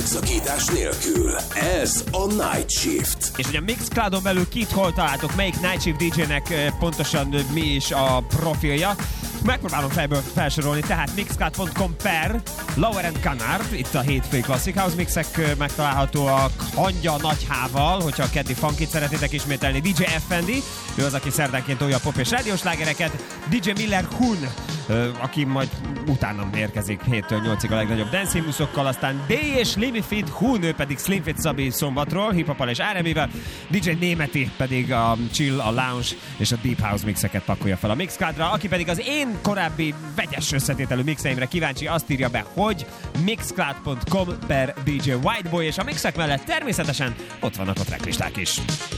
szakítás nélkül. Ez a Night Shift. És ugye a Mixcloudon belül kit hol találtok, melyik Night Shift DJ-nek pontosan mi is a profilja. Megpróbálom fejből felsorolni, tehát mixcloud.com per Lower and Canard, itt a hétfői Classic House mixek megtalálhatóak Hangya Nagy H-val, hogyha a keddi funkit szeretitek ismételni, DJ Effendi, ő az, aki szerdánként tolja a pop és rádiós slágereket, DJ Miller Hun, aki majd utána érkezik 7-től 8-ig a legnagyobb dance himnuszokkal, aztán D és Limifit Hun, ő pedig Slim Fit Szabi szombatról, hip-hopal és R&B-vel, DJ Németi pedig a chill, a lounge és a deep house mixeket pakolja fel a Mixcloudra, aki pedig az én korábbi vegyes összetételű mixeimre kíváncsi, azt írja be, hogy mixcloud.com per DJ Whiteboy, és a mixek mellett természetesen ott vannak a tracklisták is.